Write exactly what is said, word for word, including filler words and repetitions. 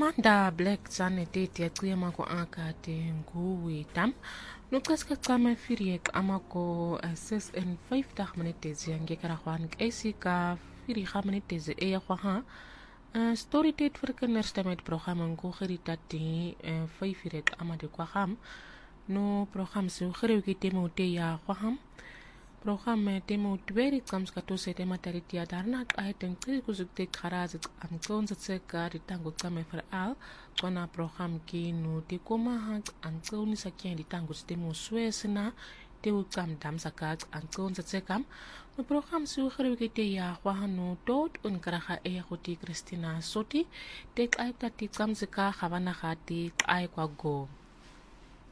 Amanda Black Zanete tiaqiyama ko akate nguwe dam nuqaska qama firiek amako ss in five dag minutes yangekara khwan esika firi ga minutes e ya khwa story date vir kinders met programme ngo geritati five firiek amade kwa ham no program so gereuke temo te ya khwa programme temo tweri kams kato se tema taritia darna aiten kuzukte kharaz am konza tseka ritango tsame fer al kona program ki no te koma hak an tsoni sakien ritango temo swesna te ukam dam sakat an konza tsekam no program so gereuke te ya khwa no tot un karaga e goti Christina Soti te aita ti kams ka khavana khati ai kwa go